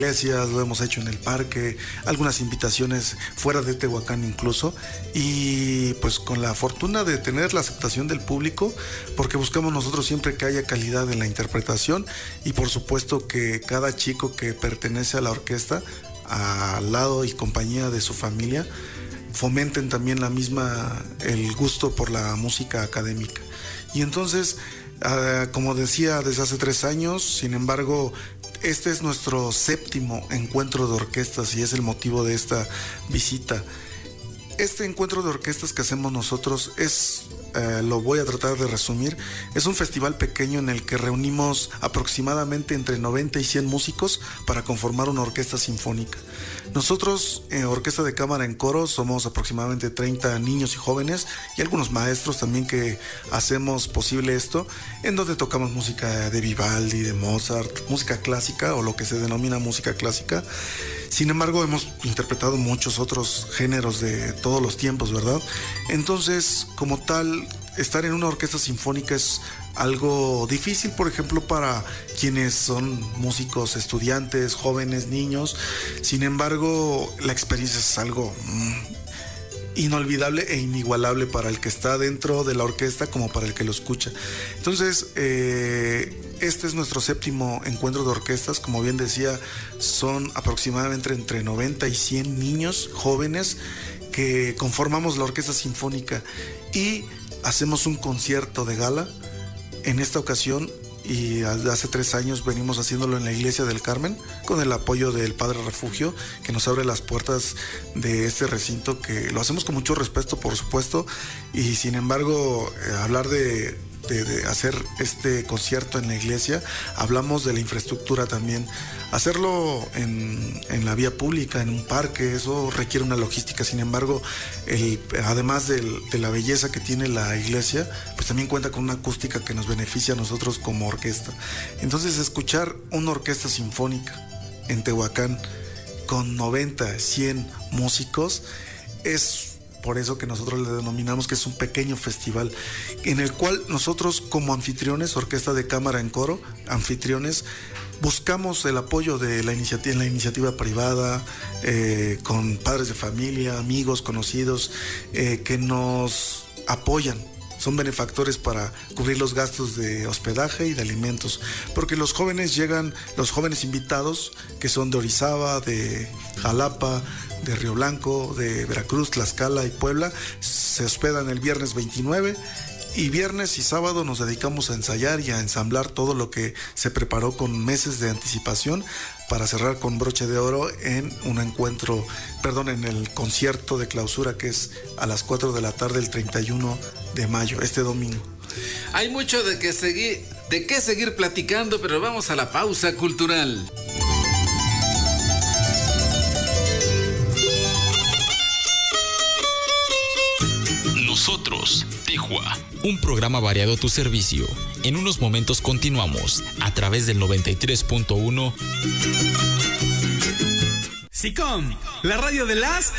iglesias, lo hemos hecho en el parque, algunas invitaciones fuera de Tehuacán incluso, y pues con la fortuna de tener la aceptación del público, porque buscamos nosotros siempre que haya calidad en la interpretación y por supuesto que cada chico que pertenece a la orquesta, al lado y compañía de su familia, fomenten también el gusto por la música académica. Y entonces, como decía, desde hace 3 años, sin embargo, este es nuestro 7º encuentro de orquestas y es el motivo de esta visita. Este encuentro de orquestas que hacemos nosotros lo voy a tratar de resumir, es un festival pequeño en el que reunimos aproximadamente entre 90 y 100 músicos para conformar una orquesta sinfónica. Nosotros, Orquesta de Cámara en Coro, somos aproximadamente 30 niños y jóvenes y algunos maestros también que hacemos posible esto, en donde tocamos música de Vivaldi, de Mozart, música clásica o lo que se denomina música clásica. Sin embargo, hemos interpretado muchos otros géneros de todos los tiempos, ¿verdad? Entonces, como tal, estar en una orquesta sinfónica es algo difícil, por ejemplo, para quienes son músicos, estudiantes, jóvenes, niños. Sin embargo, la experiencia es algo inolvidable e inigualable para el que está dentro de la orquesta como para el que lo escucha. Entonces, este es nuestro 7º encuentro de orquestas. Como bien decía, son aproximadamente entre 90 y 100 niños jóvenes que conformamos la orquesta sinfónica y hacemos un concierto de gala. En esta ocasión, y hace 3 años venimos haciéndolo en la Iglesia del Carmen con el apoyo del Padre Refugio, que nos abre las puertas de este recinto, que lo hacemos con mucho respeto, por supuesto, y sin embargo, hablar de hacer este concierto en la iglesia, hablamos de la infraestructura también. Hacerlo en la vía pública, en un parque, eso requiere una logística. Sin embargo, además de la belleza que tiene la iglesia, pues también cuenta con una acústica que nos beneficia a nosotros como orquesta. Entonces, escuchar una orquesta sinfónica en Tehuacán con 90, 100 músicos es por eso que nosotros le denominamos que es un pequeño festival en el cual nosotros como anfitriones, Orquesta de Cámara en Coro, anfitriones, buscamos el apoyo de la iniciativa privada, con padres de familia, amigos, conocidos, que nos apoyan. Son benefactores para cubrir los gastos de hospedaje y de alimentos, porque los jóvenes invitados, que son de Orizaba, de Jalapa, de Río Blanco, de Veracruz, Tlaxcala y Puebla, se hospedan el viernes 29 y viernes y sábado nos dedicamos a ensayar y a ensamblar todo lo que se preparó con meses de anticipación para cerrar con broche de oro en en el concierto de clausura, que es a las 4 de la tarde el 31 de mayo, este domingo. Hay mucho de qué seguir platicando, pero vamos a la pausa cultural. Nosotros, Tejua, un programa variado a tu servicio. En unos momentos continuamos a través del 93.1. SICOM, la radio de las